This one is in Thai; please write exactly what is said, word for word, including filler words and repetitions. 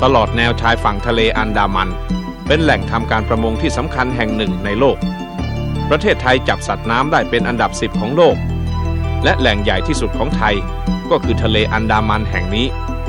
ตลอดแนวชายฝั่งทะเลอันดามันเป็นแหล่งทำการประมงที่สำคัญแห่งหนึ่งในโลกประเทศไทยจับสัตว์น้ำได้เป็นอันดับสิบของโลกและแหล่งใหญ่ที่สุดของไทยก็คือทะเลอันดามันแห่งนี้